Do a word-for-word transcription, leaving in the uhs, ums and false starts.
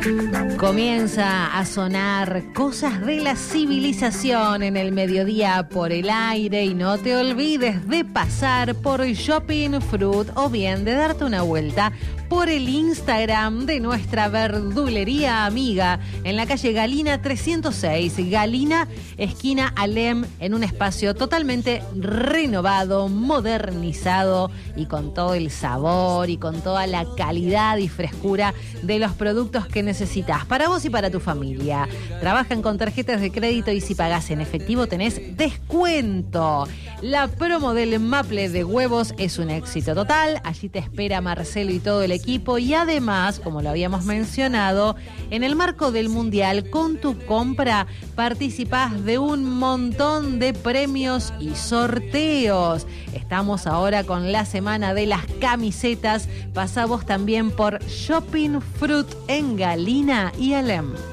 Comienza a sonar cosas de la civilización en el mediodía por el aire y no te olvides de pasar por Shopping Fruit o bien de darte una vuelta por el Instagram de nuestra verdulería amiga en la calle Galina trescientos seis, Galina, esquina Alem, en un espacio totalmente renovado, modernizado y con todo el sabor y con toda la calidad y frescura de los productos que necesitas para vos y para tu familia. Trabajan con tarjetas de crédito y si pagás en efectivo tenés descuento. La promo del Maple de huevos es un éxito total. Allí te espera Marcelo y todo el equipo y además, como lo habíamos mencionado, en el marco del Mundial, con tu compra participás de un montón de premios y sorteos. Estamos ahora con la semana de las camisetas. Pasá vos también por Shopping Fruit en Galina y Alem.